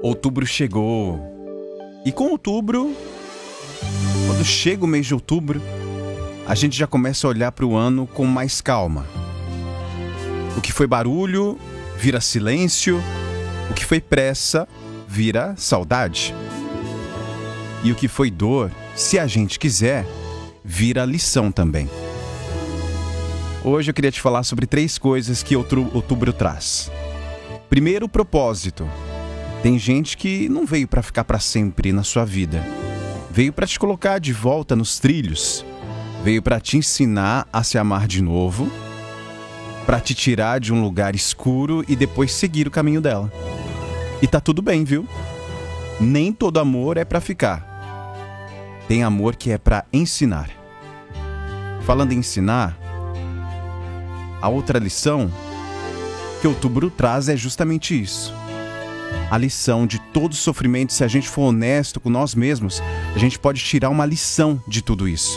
Outubro chegou. E com outubro, quando chega o mês de outubro, a gente já começa a olhar para o ano com mais calma. O que foi barulho vira silêncio, o que foi pressa vira saudade. E o que foi dor, se a gente quiser, vira lição também. Hoje eu queria te falar sobre 3 coisas que outubro traz. Primeiro, o propósito. Tem gente que não veio para ficar para sempre na sua vida. Veio para te colocar de volta nos trilhos. Veio para te ensinar a se amar de novo, para te tirar de um lugar escuro e depois seguir o caminho dela. E tá tudo bem, viu? Nem todo amor é para ficar. Tem amor que é para ensinar. Falando em ensinar, a outra lição que outubro traz é justamente isso. A lição de todo sofrimento. Se a gente for honesto com nós mesmos, a gente pode tirar uma lição de tudo isso.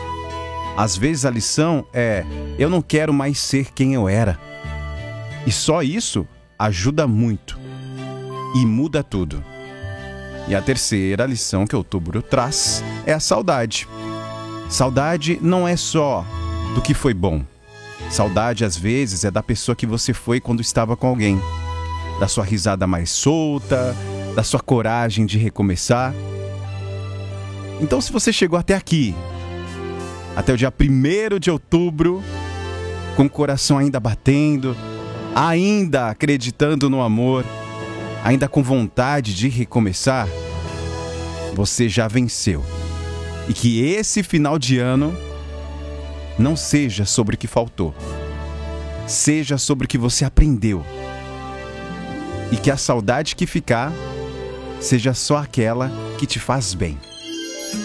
Às vezes a lição é: eu não quero mais ser quem eu era. E só isso ajuda muito e muda tudo. E a terceira lição que outubro traz é a saudade. Saudade não é só do que foi bom. Saudade, às vezes, é da pessoa que você foi quando estava com alguém. Da sua risada mais solta, da sua coragem de recomeçar. Então, se você chegou até aqui, até o dia 1º de outubro, com o coração ainda batendo, ainda acreditando no amor, ainda com vontade de recomeçar, você já venceu. E que esse final de ano não seja sobre o que faltou, seja sobre o que você aprendeu. E que a saudade que ficar seja só aquela que te faz bem.